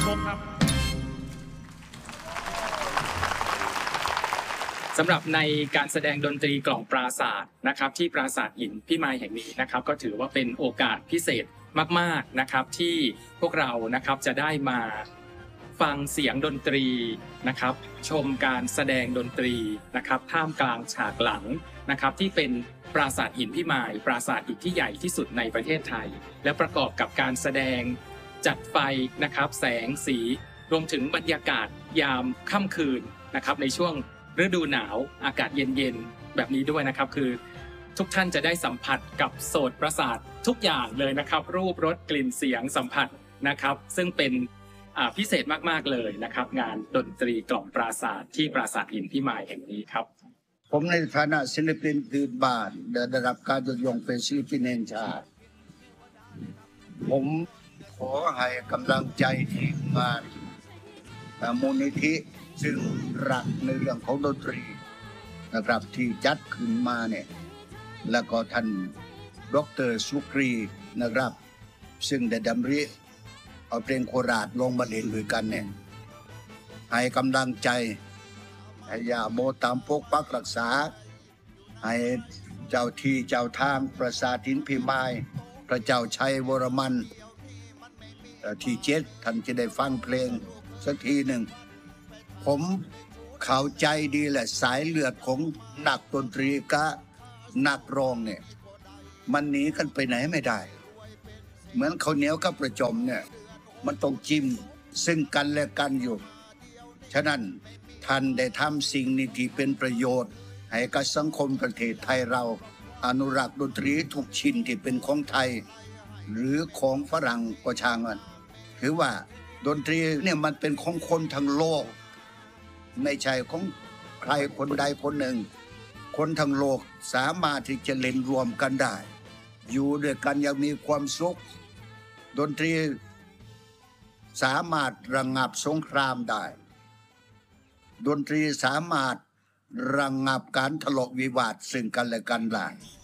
ชมครับสำหรับในการแสดงดนตรีกล่อมปราสาทนะครับที่ปราสาทหินพิมายแห่งนี้นะครับก็ถือว่าเป็นโอกาสพิเศษมากๆนะครับที่พวกเรานะครับจะได้มาฟังเสียงดนตรีนะครับชมการแสดงดนตรีนะครับท่ามกลางฉากหลังนะครับที่เป็นปราสาทหินพิมายปราสาทหินที่ใหญ่ที่สุดในประเทศไทยและประกอบกับการแสดงจัดไฟนะครับแสงสีรวมถึงบรรยากาศยามค่ำคืนนะครับในช่วงฤดูหนาวอากาศเย็นๆแบบนี้ด้วยนะครับคือทุกท่านจะได้สัมผัสกับโสตประสาททุกอย่างเลยนะครับรูปรสกลิ่นเสียงสัมผัสนะครับซึ่งเป็นพิเศษมากๆเลยนะครับงานดนตรีกล่อมปราสาทที่ปราสาทหินพิมายแห่งนี้ครับผมในฐานะศิลปินพื้นบ้านได้รับการยกย่องเป็นศิลปินแห่งชาติผมขอให้กำลังใจทีมงานมูลนิธิซึ่งรักในเรื่องของดนตรีนะครับที่จัดขึ้นมาเนี่ยแล้วก็ท่านดร.สุกรีนะครับซึ่งได้ดำริเอาเพลงโคราชลงมาเล่นด้วยกันเนี่ยให้กำลังใจให้ย่าโมตามปกปักรักษาให้เจ้าที่เจ้าทางปราสาทหินพิมายพระเจ้าชัยวรมันที่7ท่านจะได้ฟังเพลงสักทีหนึ่งผมเข้าใจดีแหละสายเลือดของนักดนตรีกับนักร้องเนี่ยมันหนีกันไปไหนไม่ได้เหมือนข้าวเหนียวกับประจอมเนี่ยมันต้องจิ้มซึ่งกันและกันอยู่ฉะนั้นท่านได้ทำสิ่งนี้ที่เป็นประโยชน์ให้กับสังคมประเทศไทยเราอนุรักษ์ดนตรีทุกชิ้นที่เป็นของไทยหรือของฝรั่งก็ช่างมันถือว่าดนตรีเนี่ยมันเป็นของคนทั้งโลกไม่ใช่ของใครคนใดคนหนึ่งคนทั้งโลกสามารถที่จะเล่นรวมกันได้อยู่ด้วยกันอย่างมีความสุขดนตรีสามารถระงับสงครามได้ดนตรีสามารถระงับการทะเลาะวิวาทซึ่งกันและกันได้